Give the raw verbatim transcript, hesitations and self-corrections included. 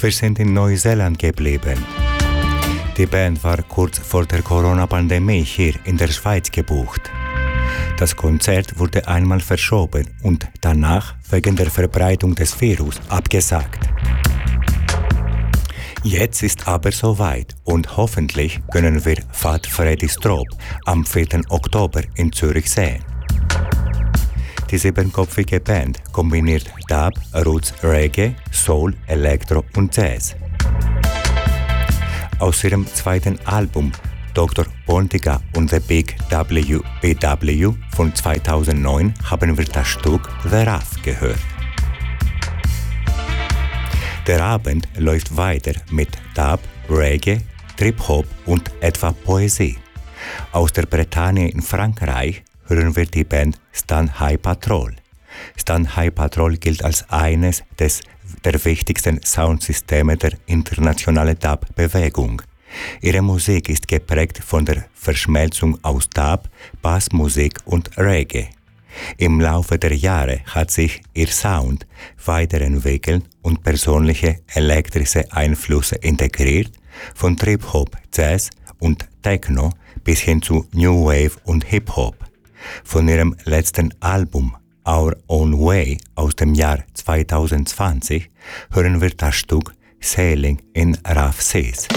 Wir sind in Neuseeland geblieben. Die Band war kurz vor der Corona-Pandemie hier in der Schweiz gebucht. Das Konzert wurde einmal verschoben und danach wegen der Verbreitung des Virus abgesagt. Jetzt ist aber soweit und hoffentlich können wir Fat Freddy Strobe am vierten Oktober in Zürich sehen. Die siebenköpfige Band kombiniert Dub, Roots, Reggae, Soul, Elektro und Jazz. Aus ihrem zweiten Album Doktor Pontika und The Big W B W von zweitausendneun haben wir das Stück The Rough gehört. Der Abend läuft weiter mit Dub, Reggae, Trip-Hop und etwa Poesie. Aus der Bretagne in Frankreich hören wir die Band Stand High Patrol. Stand High Patrol gilt als eines des, der wichtigsten Soundsysteme der internationalen Dub-Bewegung. Ihre Musik ist geprägt von der Verschmelzung aus Dub, Bassmusik und Reggae. Im Laufe der Jahre hat sich ihr Sound weiterentwickelt und persönliche elektrische Einflüsse integriert, von Trip-Hop, Jazz und Techno bis hin zu New Wave und Hip-Hop. Von ihrem letzten Album Our Own Way aus dem Jahr zweitausendzwanzig hören wir das Stück Sailing in Rough Seas.